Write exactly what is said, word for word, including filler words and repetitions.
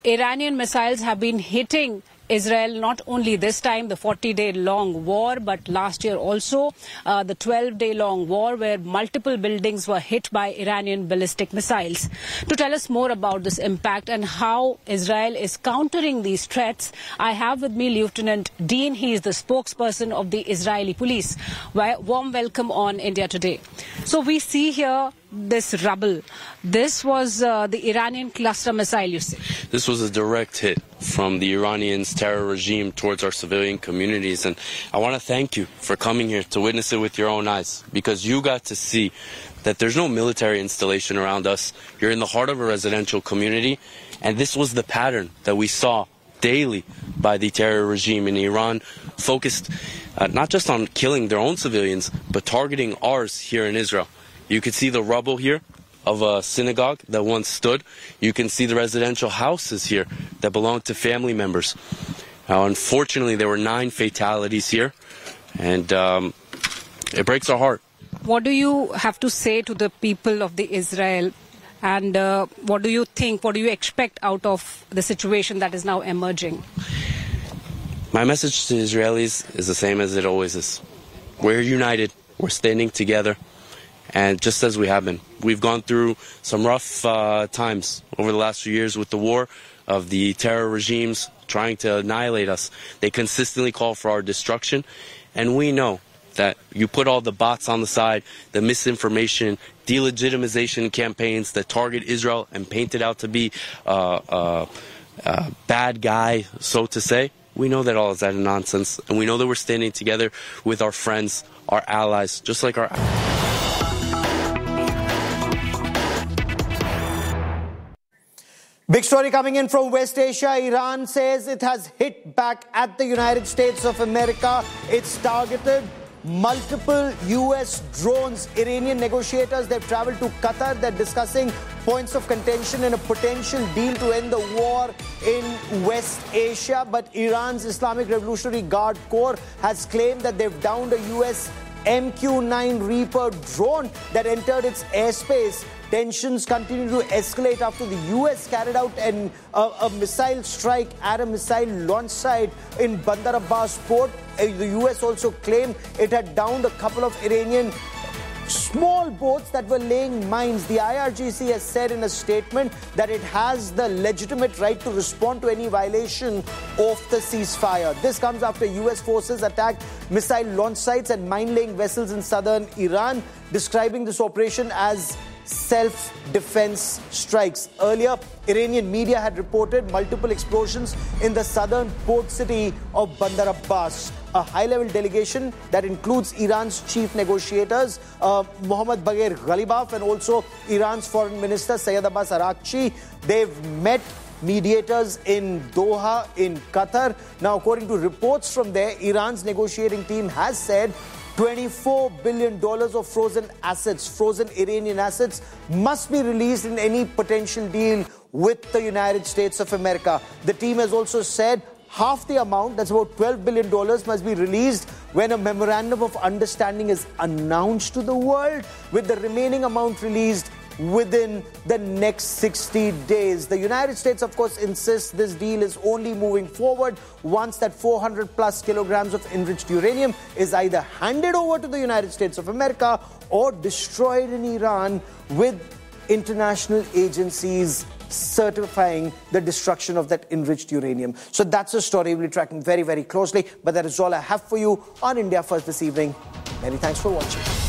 Iranian missiles have been hitting Israel not only this time, the forty-day long war, but last year also, uh, the twelve-day long war where multiple buildings were hit by Iranian ballistic missiles. To tell us more about this impact and how Israel is countering these threats, I have with me Lieutenant Dean. He is the spokesperson of the Israeli police. Warm welcome on India Today. So we see here this rubble. This was uh, the Iranian cluster missile, you say? This was a direct hit from the Iranians' terror regime towards our civilian communities. And I want to thank you for coming here to witness it with your own eyes, because you got to see that there's no military installation around us. You're in the heart of a residential community. And this was the pattern that we saw daily by the terror regime in Iran, focused uh, not just on killing their own civilians, but targeting ours here in Israel. You can see the rubble here of a synagogue that once stood. You can see the residential houses here that belonged to family members. Now, unfortunately, there were nine fatalities here, and um, it breaks our heart. What do you have to say to the people of the Israel, and uh, what do you think, what do you expect out of the situation that is now emerging? My message to Israelis is the same as it always is. We're united. We're standing together. And just as we have been, we've gone through some rough uh, times over the last few years with the war of the terror regimes trying to annihilate us. They consistently call for our destruction. And we know that you put all the bots on the side, the misinformation, delegitimization campaigns that target Israel and paint it out to be a uh, uh, uh, bad guy, so to say. We know that all is that nonsense. And we know that we're standing together with our friends, our allies, just like our... Big story coming in from West Asia. Iran says it has hit back at the United States of America. It's targeted multiple U S drones. Iranian negotiators, they've traveled to Qatar. They're discussing points of contention and a potential deal to end the war in West Asia. But Iran's Islamic Revolutionary Guard Corps has claimed that they've downed a U S M Q nine Reaper drone that entered its airspace. Tensions continue to escalate after the U S carried out an, uh, a missile strike at a missile launch site in Bandar Abbas port. Uh, the U S also claimed it had downed a couple of Iranian small boats that were laying mines. The I R G C has said in a statement that it has the legitimate right to respond to any violation of the ceasefire. This comes after U S forces attacked missile launch sites and mine-laying vessels in southern Iran, describing this operation as self-defense strikes. Earlier, Iranian media had reported multiple explosions in the southern port city of Bandar Abbas. A high-level delegation that includes Iran's chief negotiators, uh, Mohammad Bagher Ghalibaf, and also Iran's foreign minister, Sayed Abbas Araghchi. They've met mediators in Doha, in Qatar. Now, according to reports from there, Iran's negotiating team has said twenty-four billion dollars of frozen assets, frozen Iranian assets, must be released in any potential deal with the United States of America. The team has also said half the amount, that's about twelve billion dollars, must be released when a memorandum of understanding is announced to the world, with the remaining amount released within the next sixty days. The United States, of course, insists this deal is only moving forward once that four hundred plus kilograms of enriched uranium is either handed over to the United States of America or destroyed in Iran, with international agencies certifying the destruction of that enriched uranium. So that's a story we'll be tracking very, very closely. But that is all I have for you on India First this evening. Many thanks for watching.